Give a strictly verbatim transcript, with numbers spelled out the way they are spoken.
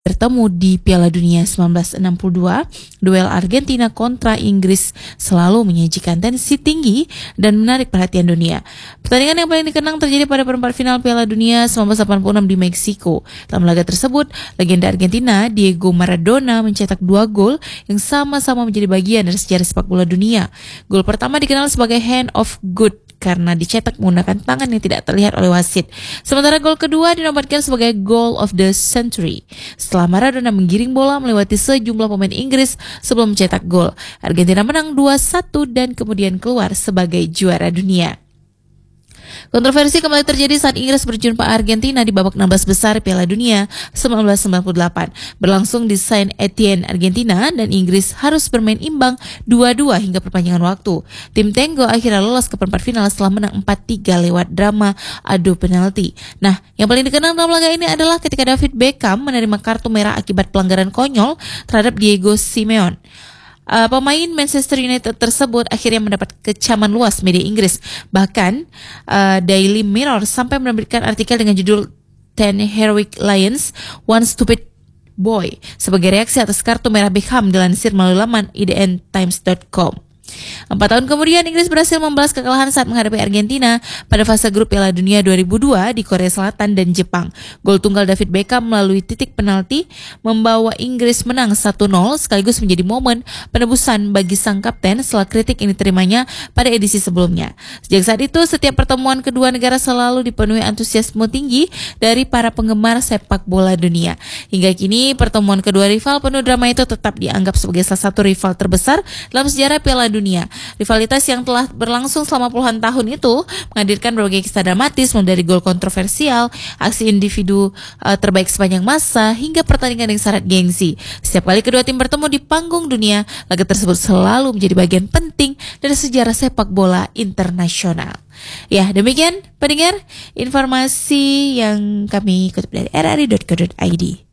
bertemu di Piala Dunia seribu sembilan ratus enam puluh dua, duel Argentina kontra Inggris selalu menyajikan tensi tinggi dan menarik perhatian dunia. Pertandingan yang paling dikenang terjadi pada perempat final Piala Dunia seribu sembilan ratus delapan puluh enam di Meksiko. Dalam laga tersebut, legenda Argentina Diego Maradona mencetak dua gol yang sama-sama menjadi bagian dari sejarah sepak bola dunia. Gol pertama dikenal sebagai Hand of God karena dicetak menggunakan tangan yang tidak terlihat oleh wasit. Sementara gol kedua dinobatkan sebagai Goal of the Century setelah Maradona menggiring bola melewati sejumlah pemain Inggris sebelum mencetak gol. Argentina menang dua satu dan kemudian keluar sebagai juara dunia. Kontroversi kembali terjadi saat Inggris berjumpa Argentina di babak enam belas besar Piala Dunia seribu sembilan ratus sembilan puluh delapan. Berlangsung di Saint Etienne, Argentina, dan Inggris harus bermain imbang dua dua hingga perpanjangan waktu. Tim Tango akhirnya lolos ke perempat final setelah menang empat tiga lewat drama adu penalti. Nah, yang paling dikenal dalam laga ini adalah ketika David Beckham menerima kartu merah akibat pelanggaran konyol terhadap Diego Simeone. Uh, pemain Manchester United tersebut akhirnya mendapat kecaman luas media Inggris. Bahkan uh, Daily Mirror sampai menerbitkan artikel dengan judul Ten Heroic Lions, One Stupid Boy sebagai reaksi atas kartu merah Beckham, dilansir melalui laman i d n times dot com. Empat tahun kemudian, Inggris berhasil membalas kekalahan saat menghadapi Argentina pada fase grup Piala Dunia dua ribu dua di Korea Selatan dan Jepang. Gol tunggal David Beckham melalui titik penalti membawa Inggris menang satu nol sekaligus menjadi momen penebusan bagi sang kapten setelah kritik ini terimanya pada edisi sebelumnya. Sejak saat itu, setiap pertemuan kedua negara selalu dipenuhi antusiasme tinggi dari para penggemar sepak bola dunia. Hingga kini, pertemuan kedua rival penuh drama itu tetap dianggap sebagai salah satu rival terbesar dalam sejarah Piala Dunia. Rivalitas yang telah berlangsung selama puluhan tahun itu menghadirkan berbagai kisah dramatis, mulai dari gol kontroversial, aksi individu uh, terbaik sepanjang masa, hingga pertandingan yang syarat gengsi. Setiap kali kedua tim bertemu di panggung dunia, laga tersebut selalu menjadi bagian penting dari sejarah sepak bola internasional. Ya, demikian pendengar informasi yang kami kutip dari r r i dot co dot i d.